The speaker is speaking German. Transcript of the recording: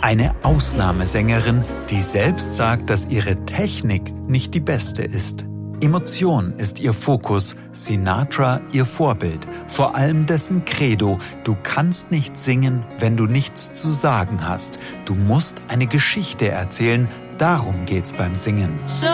Eine Ausnahmesängerin, die selbst sagt, dass ihre Technik nicht die beste ist. Emotion ist ihr Fokus, Sinatra ihr Vorbild, vor allem dessen Credo: Du kannst nicht singen, wenn du nichts zu sagen hast. Du musst eine Geschichte erzählen, darum geht's beim Singen. So